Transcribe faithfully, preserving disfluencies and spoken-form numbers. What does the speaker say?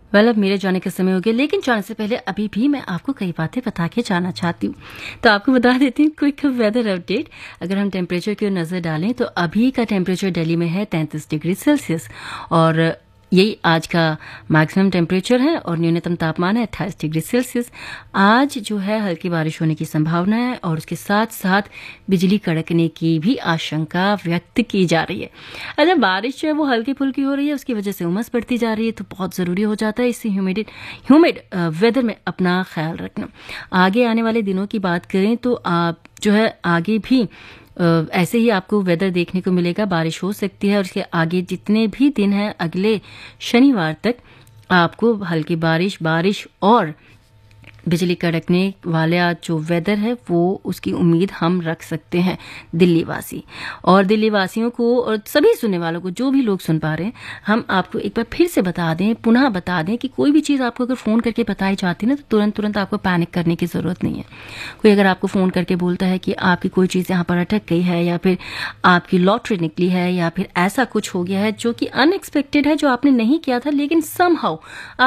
Well well, अब मेरे जाने का समय हो गया, लेकिन जाने से पहले अभी भी मैं आपको कई बातें बता के जाना चाहती हूँ। तो आपको बता देती हूँ क्विक वेदर अपडेट। अगर हम टेम्परेचर की नज़र डालें तो अभी का टेम्परेचर दिल्ली में है तैंतीस डिग्री सेल्सियस और यही आज का मैक्सिमम टेम्परेचर है और न्यूनतम तापमान है अट्ठाईस डिग्री सेल्सियस। आज जो है हल्की बारिश होने की संभावना है और उसके साथ साथ बिजली कड़कने की भी आशंका व्यक्त की जा रही है। अगर बारिश जो है वो हल्की फुल्की हो रही है, उसकी वजह से उमस बढ़ती जा रही है, तो बहुत ज़रूरी हो जाता है इससे ह्यूमिड ह्यूमिड वेदर में अपना ख्याल रखना। आगे आने वाले दिनों की बात करें तो आप जो है आगे भी ऐसे ही आपको वेदर देखने को मिलेगा, बारिश हो सकती है और उसके आगे जितने भी दिन हैं अगले शनिवार तक आपको हल्की बारिश बारिश और बिजली कड़कने वाला जो वेदर है वो उसकी उम्मीद हम रख सकते हैं दिल्ली वासी। और दिल्ली वासियों को और सभी सुनने वालों को, जो भी लोग सुन पा रहे हैं, हम आपको एक बार फिर से बता दें, पुनः बता दें कि कोई भी चीज़ आपको अगर फ़ोन करके बताई जाती है ना तो तुरंत तुरंत आपको पैनिक करने की ज़रूरत नहीं है। कोई अगर आपको फ़ोन करके बोलता है कि आपकी कोई चीज़ यहाँ पर अटक गई है या फिर आपकी लॉटरी निकली है या फिर ऐसा कुछ हो गया है जो कि अनएक्सपेक्टेड है, जो आपने नहीं किया था, लेकिन समहाउ